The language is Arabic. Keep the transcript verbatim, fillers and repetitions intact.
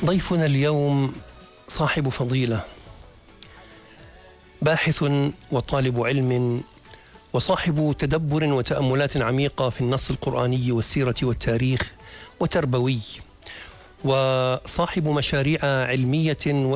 ضيفنا اليوم صاحب فضيلة، باحث وطالب علم، وصاحب تدبر وتأملات عميقة في النص القرآني والسيرة والتاريخ، وتربوي، وصاحب مشاريع علمية